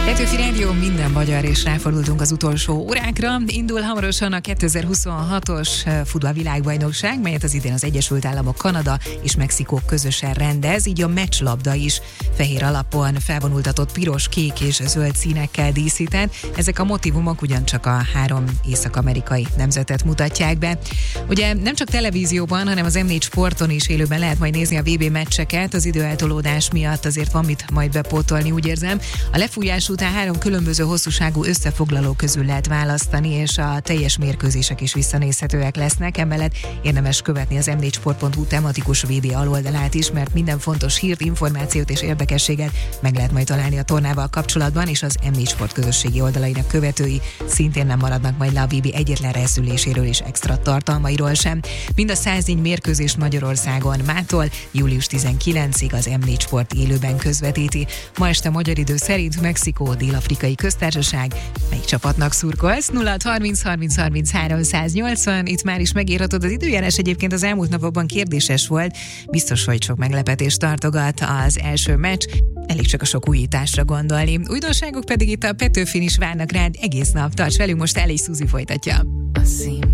Petőfi Rádió, minden magyar, és ráfordultunk az utolsó órákra. Indul hamarosan a 2026-os futballvilágbajnokság, melyet az idén az Egyesült Államok, Kanada és Mexikó közösen rendez, így a meccslabda is fehér alapon felvonultatott piros, kék és zöld színekkel díszített. Ezek a motívumok ugyancsak a 3 észak-amerikai nemzetet mutatják be. Ugye nem csak televízióban, hanem az M4 Sporton is élőben lehet majd nézni a VB meccseket, az időeltolódás miatt azért van mit majd bepótolni, úgy érzem. A lefújás után 3 különböző hosszúságú összefoglaló közül lehet választani, és a teljes mérkőzések is visszanézhetőek lesznek. Emellett érdemes követni az m4sport.hu tematikus VB aloldalát is, mert minden fontos hírt, információt és érdekességet meg lehet majd találni a tornával kapcsolatban, és az M4 Sport közösségi oldalainak követői szintén nem maradnak majd le a VB egyetlen rejszüléséről és extra tartalmairól sem. Mind a 104 mérkőzés Magyarországon mától július 19-ig az M4 Sport élőben közvetíti. Ma este magyar idő szerint Mexikó, Dél-Afrikai Köztársaság. Melyik csapatnak szurkolsz? 0630 30 30 380. Itt már is megírhatod. Az időjárás egyébként az elmúlt napokban kérdéses volt. Biztos, hogy sok meglepetést tartogat az első meccs. Elég csak a sok újításra gondolni. Újdonságok pedig itt a Petőfin is várnak rád egész nap. Tarts velünk, most Elég Szuzi folytatja.